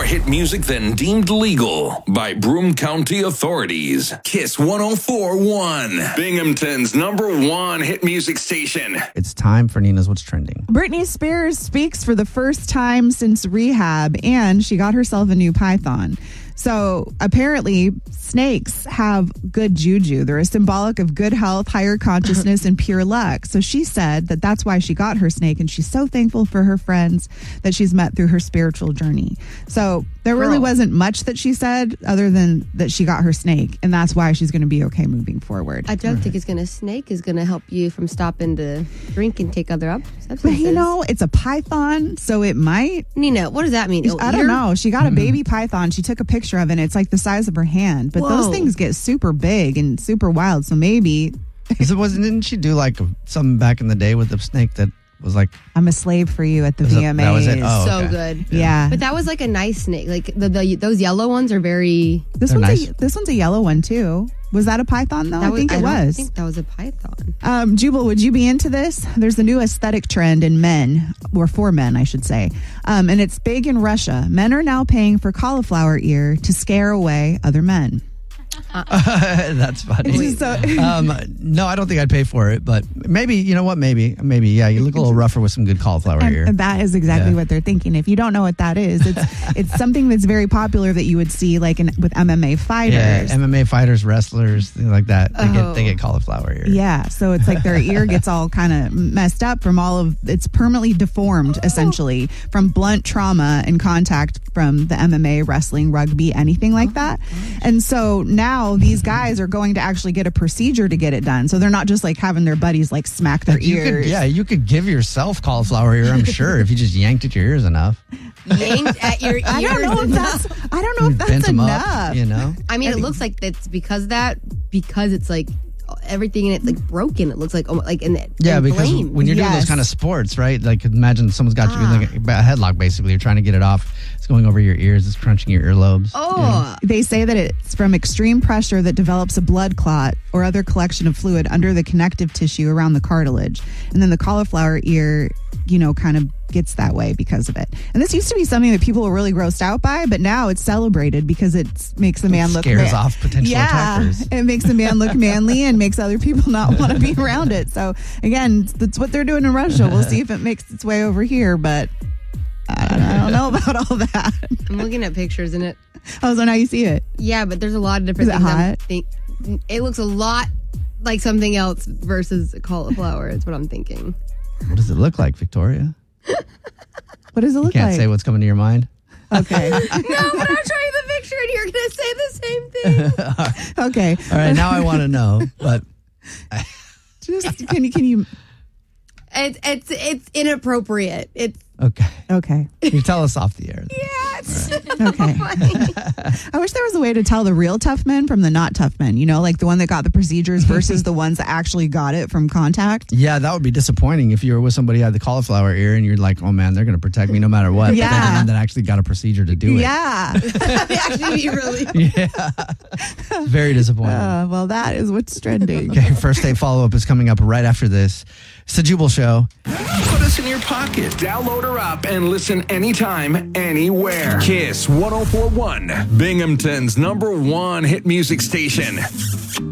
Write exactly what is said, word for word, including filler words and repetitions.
more hit music than deemed legal by Broome County authorities. Kiss one oh four point one, Binghamton's number one hit music station. It's time for Nina's What's Trending. Britney Spears speaks for the first time since rehab, and she got herself a new python. So apparently snakes have good juju. They're a symbolic of good health, higher consciousness, and pure luck. So she said that that's why she got her snake, and she's so thankful for her friends that she's met through her spiritual journey. So there really Girl. wasn't much that she said other than that she got her snake, and that's why she's going to be okay moving forward. I don't think it's going to snake is going to help you from stopping to drink and take other up substances. But you know, it's a python, so it might. Nina, what does that mean? I don't Ear? know. She got a baby python. She took a picture of it, and it's like the size of her hand. But Whoa. those things get super big and super wild. So maybe Is it, wasn't, didn't she do like something back in the day with the snake that was like... I'm a slave for you at the Was it- V M As. that was it? Oh, so okay. good. Yeah. But that was like a nice snake. Like the, the those yellow ones are very. This They're one's nice. a, this one's a yellow one too. Was that a python though? That I was, think it I don't was. think that was a python. Um, Jubal, would you be into this? There's a new aesthetic trend in men, or for men, I should say. Um, and it's big in Russia. Men are now paying for cauliflower ear to scare away other men. That's funny. It's just so- um, no, I don't think I'd pay for it, but maybe, you know what? Maybe, maybe, yeah, you look a little rougher with some good cauliflower And, ear. and that is exactly Yeah. what they're thinking. If you don't know what that is, it's it's something that's very popular that you would see like in, with M M A fighters. Yeah, M M A fighters, wrestlers, things like that. They get they Oh. get cauliflower ear. Yeah, so it's like their ear gets all kind of messed up from all of it's permanently deformed essentially from blunt trauma and contact from the M M A, wrestling, rugby, anything like that. And so now these guys are going to actually get a procedure to get it done. So they're not just like having their buddies like smack their You ears. could, yeah, you could give yourself cauliflower ear, I'm sure, if you just yanked at your ears enough. Yanked at your ears. I don't know if that's I don't know if Bent that's 'em enough. up, you know? I mean, it looks like it's because that because it's like everything in it's like broken. It looks like almost like in it. Yeah, because inflamed. when you're doing Yes. those kind of sports, right? Like imagine someone's got you in Ah. like a a headlock, basically. You're trying to get it off. It's going over your ears. It's crunching your earlobes. Oh, They say that it's from extreme pressure that develops a blood clot or other collection of fluid under the connective tissue around the cartilage. And then the cauliflower ear, you know, kind of gets that way because of it. And this used to be something that people were really grossed out by, but now it's celebrated because it makes the man look scares ma- off potential yeah, attackers. it makes the man look manly and makes other people not want to be around it. So again, that's what they're doing in Russia. We'll see if it makes its way over here, but I don't, I don't know about all that. I'm looking at pictures and it. Oh, so now you see it. Yeah, but there's a lot of different Is it things. I'm hot? think, it looks a lot like something else versus cauliflower. Is what I'm thinking. What does it look like, Victoria? What does it You look can't like? say what's coming to your mind. Okay. No, but I'll show you the picture and you're gonna say the same thing. Okay. All right, now I want to know, but Just can you can you It's it's it's inappropriate. It's okay. okay. You tell us off the air. yeah. It's Okay. I wish there was a way to tell the real tough men from the not tough men, you know, like the one that got the procedures versus the ones that actually got it from contact. Yeah, that would be disappointing if you were with somebody who had the cauliflower ear and you're like, oh man, they're going to protect me no matter what. But then Yeah. the one that actually got a procedure to do it. Yeah. actually be really. Yeah. Very disappointing. Uh, well, that is what's trending. Okay, first day follow up is coming up right after this. It's the Jubal Show. Put us in your pocket. Download our app and listen anytime, anywhere. Kiss one oh four point one, Binghamton's number one hit music station.